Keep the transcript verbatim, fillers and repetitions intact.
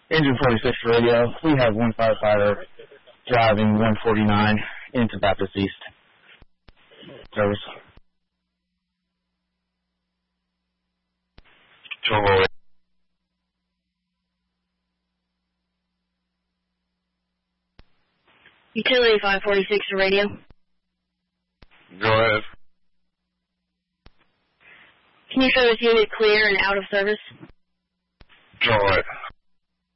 Engine forty-six radio, we have one firefighter driving one forty-nine into Baptist East. Service. Total. Utility five forty-six to radio. Go ahead. Can you show this unit clear and out of service? Go ahead.